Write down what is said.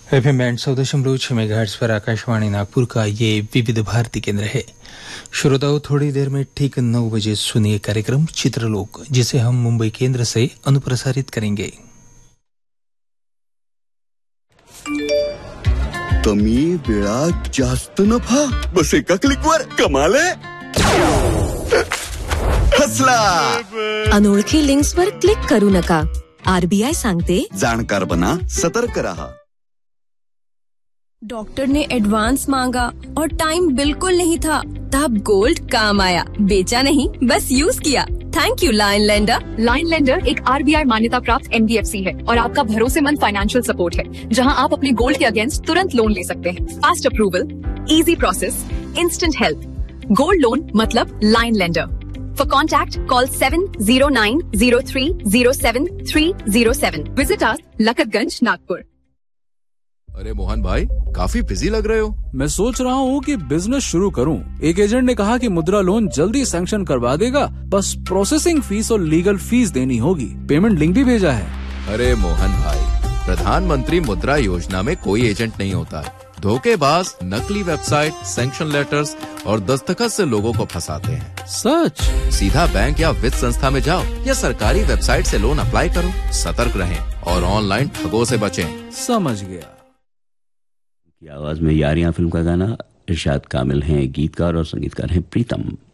FM band 100.6 megahertz पर आकाशवाणी नागपुर का ये विविध भारती केंद्र है। श्रोताओं, थोड़ी देर में ठीक 9 बजे सुनिए कार्यक्रम चित्रलोक, जिसे हम मुंबई केंद्र से अनुप्रसारित करेंगे। कमी वेळात जास्त नफा, बस एका क्लिकवर कमाल आहे। हसला। अनोळखी लिंक्सवर क्लिक करू नका। आरबीआय सांगते, जाणकार बना, सतर्क रहा। डॉक्टर ने एडवांस मांगा और टाइम बिल्कुल नहीं था, तब गोल्ड काम आया। बेचा नहीं, बस यूज किया। Thank you line lender. Line lender एक आरबीआई मान्यता प्राप्त एनबीएफसी है और आपका भरोसेमंद फाइनेंशियल सपोर्ट है, जहां आप अपने गोल्ड के अगेंस्ट तुरंत लोन ले सकते हैं। Fast approval, easy process, instant help. Gold loan मतलब line lender. For contact call 7090307307। Visit us, लखतगंज, Nagpur. अरे मोहन भाई, काफी बिजी लग रहे हो। मैं सोच रहा हूँ कि बिजनेस शुरू करूँ। एक एजेंट ने कहा कि मुद्रा लोन जल्दी सैंक्शन करवा देगा, बस प्रोसेसिंग फीस और लीगल फीस देनी होगी। पेमेंट लिंक भी भेजा है। अरे मोहन भाई, प्रधानमंत्री मुद्रा योजना में कोई एजेंट नहीं होता है। धोखेबाज नकली वेबसाइट, सैंक्शन लेटर्स और दस्तखत से लोगों को फंसाते हैं। सच? सीधा बैंक या वित्त संस्था में जाओ या सरकारी वेबसाइट से लोन अप्लाई करो। सतर्क रहें और ऑनलाइन ठगों से बचें। समझ गया। की आवाज में यारियां फिल्म का गाना। इरशाद कामिल हैं गीतकार और संगीतकार हैं प्रीतम।